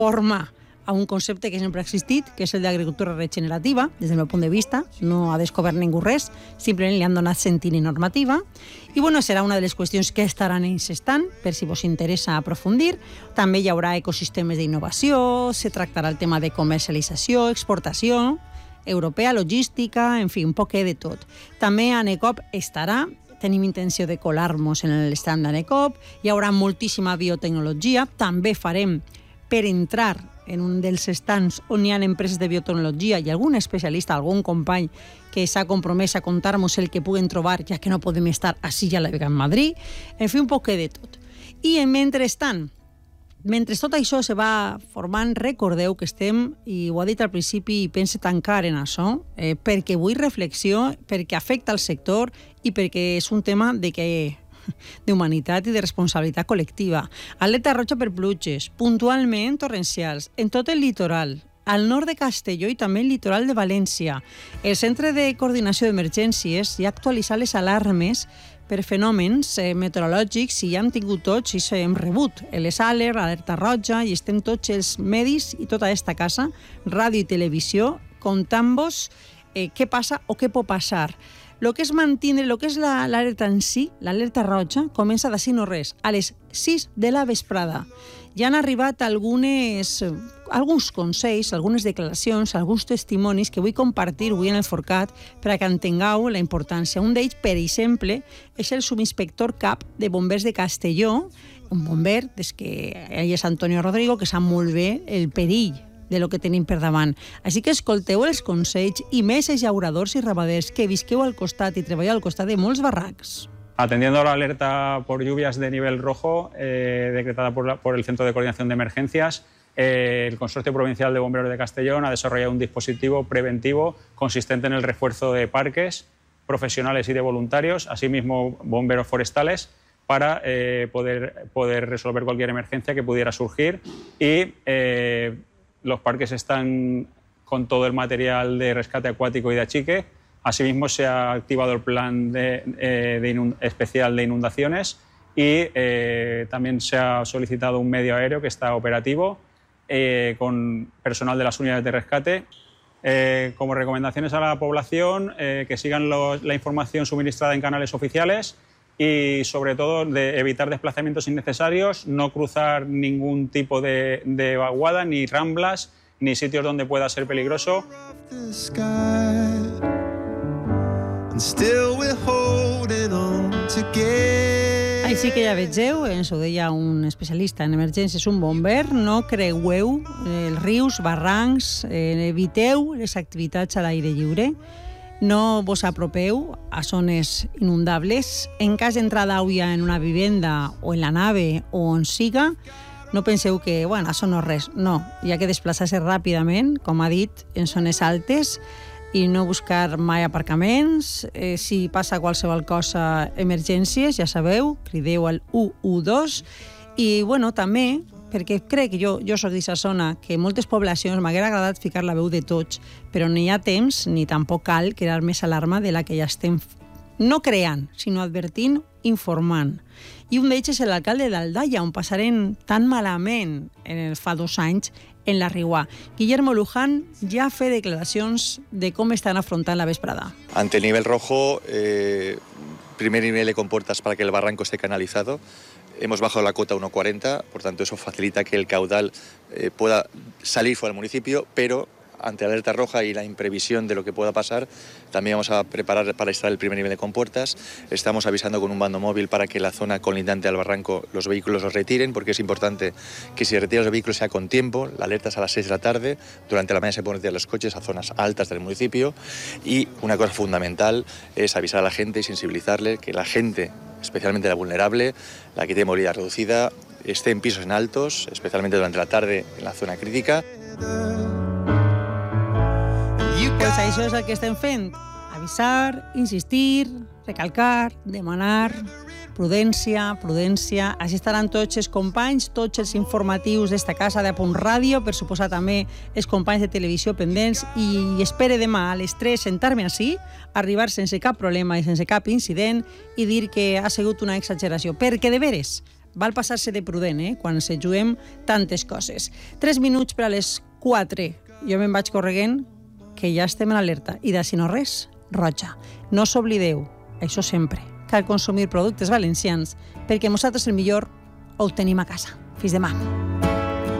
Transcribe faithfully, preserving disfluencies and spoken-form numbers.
forma a un concepte que sempre ha existit, que és el d'agricultura regenerativa, des del meu punt de vista. No ha descobert ningú res, simplement li han donat sentit i normativa. I bueno, serà una de les qüestions que estaran insistant, per si vos interessa aprofundir. També hi haurà ecosistemes d'innovació, se tractarà el tema de comercialització, exportació, europea, logística, en fi, un poquet de tot. També ANECOP estarà, tenim intenció de colar-nos en l'estand d'ANECOP, hi haurà moltíssima biotecnologia, també farem per entrar en un dels estants on hi ha empreses de biotecnologia i algun especialista, algun company que s'ha compromès a contar-nos el que puguen trobar, ja que no podem estar així ja a la vega en Madrid, en fi, un poquet de tot. I mentrestant, mentre tot això se va formant, recordeu que estem, i ho ha dit al principi, i pense tancar en això, eh, perquè vull reflexió, perquè afecta al sector i perquè és un tema de que d'humanitat i de responsabilitat col·lectiva. Alerta roja per pluges, puntualment torrencials, en tot el litoral, al nord de Castelló i també el litoral de València. El Centre de Coordinació d'Emergències ja ha actualitzat les alarmes per fenòmens eh, meteorològics i ja hem tingut tots i hem rebut les alertes, alerta roja, i estem tots els medis i tota aquesta casa, ràdio i televisió, contant-vos eh, què passa o què pot passar. El que és mantindre, el que és l'alerta en si, l'alerta roja, comença d'ací no res, a les sis de la vesprada. Ja han arribat algunes, alguns consells, algunes declaracions, alguns testimonis que vull compartir avui en el Forcat per a que entengueu la importància. Un d'ells, per exemple, és el subinspector cap de bombers de Castelló, un bomber, des que ell és Antonio Rodrigo, que sap molt bé el perill de lo que tenim per davant. Així que escolteu els consells i més els llauradors i ramaders que visqueu al costat i treballeu al costat de molts barracs. Atendiendo a la alerta por lluvias de nivel rojo eh, decretada por, la, por el Centro de Coordinación de Emergencias, eh, el Consorcio Provincial de Bomberos de Castellón ha desarrollado un dispositivo preventivo consistente en el refuerzo de parques profesionales y de voluntarios, asimismo bomberos forestales, para eh, poder, poder resolver cualquier emergencia que pudiera surgir y eh, los parques están con todo el material de rescate acuático y de achique. Asimismo, se ha activado el plan de, eh, de inund- especial de inundaciones y eh, también se ha solicitado un medio aéreo que está operativo eh, con personal de las unidades de rescate. Eh, como recomendaciones a la población, eh, que sigan los, la información suministrada en canales oficiales y, sobre todo, de evitar desplazamientos innecesarios, no cruzar ningún tipo de, de vaguada, ni ramblas, ni sitios donde pueda ser peligroso. Així que ja vegeu, ens ho deia un especialista en emergències, un bomber, no creueu els rius, barrancs, eh, eviteu les activitats a l'aire lliure, no vos apropeu a zones inundables. En cas d'entrar d'aigua en una vivenda o en la nave o on siga, no penseu que, bueno, això no és res. No, hi ha que desplaçar-se ràpidament, com ha dit, en zones altes i no buscar mai aparcaments. Eh, si passa qualsevol cosa, emergències, ja sabeu, crideu al u u dos. I, bueno, també, perquè crec que jo, jo soc d'aquesta zona, que moltes poblacions m'haguera agradat ficar la veu de tots, però no hi ha temps ni tampoc cal crear més alarma de la que ja estem no creant, sinó advertint, informant. I un d'ells és l'alcalde d'Aldaia, on passaren tan malament en fa dos anys en la Riuà. Guillermo Luján ja fa declaracions de com estan afrontant la vesprada. Ante el nivel rojo, eh, primer nivel de compuertas para que el barranco esté canalizado. Hemos bajado la cota a uno cuarenta, por tanto eso facilita que el caudal eh, pueda salir fuera del municipio, pero ante la alerta roja y la imprevisión de lo que pueda pasar, también vamos a preparar para instalar el primer nivel de compuertas. Estamos avisando con un bando móvil para que la zona colindante al barranco los vehículos los retiren, porque es importante que si retiran los vehículos sea con tiempo. La alerta es a las seis de la tarde, durante la mañana se pueden retirar los coches a zonas altas del municipio. Y una cosa fundamental es avisar a la gente y sensibilizarle que la gente, especialmente la vulnerable, la que tiene movilidad reducida, esté en pisos en altos, especialmente durante la tarde en la zona crítica. Pues això és el que estem fent. Avisar, insistir, recalcar, demanar, prudència, prudència. Així estaran tots els companys, tots els informatius d'esta casa de Punt Ràdio, per suposar també els companys de televisió pendents, i espere demà a les tres sentar-me així, arribar sense cap problema i sense cap incident i dir que ha sigut una exageració. Perquè, de veres, val passar-se de prudent, eh? Quan se juguem tantes coses. Tres minuts per a les quatre. Jo me'n vaig corregent, que ja estem en alerta. I d'ací no res, roja. No s'oblideu, això sempre, cal consumir productes valencians, perquè nosaltres el millor ho tenim a casa. Fins demà.